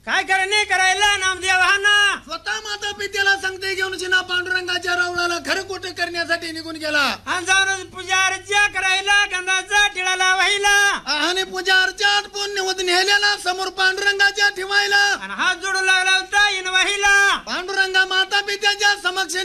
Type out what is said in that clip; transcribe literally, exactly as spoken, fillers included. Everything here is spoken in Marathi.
काय करणे करायला नामदेवांना स्वतः माता पित्याला सांगते घेऊन शिना पांडुरंगाच्या रावणाला खरं खोटं करण्यासाठी निघून गेला आणि जाऊन पूजा अर्चा करायला गंधाचा टिळाला वाहिला आणि पूजा अर्चा आटपून निवत नेल्याला समोर पांडुरंगाच्या ठेवायला आणि हात जोडून